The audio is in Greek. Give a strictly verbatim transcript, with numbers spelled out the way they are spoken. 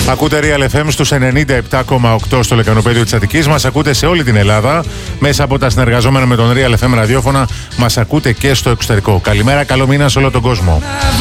Ακούτε Real εφ εμ στους ενενήντα επτά κόμμα οκτώ στο λεκανοπέδιο της Αττικής. Μας ακούτε σε όλη την Ελλάδα. Μέσα από τα συνεργαζόμενα με τον Real εφ εμ ραδιόφωνα μας ακούτε και στο εξωτερικό. Καλημέρα, καλό μήνα σε όλο τον κόσμο.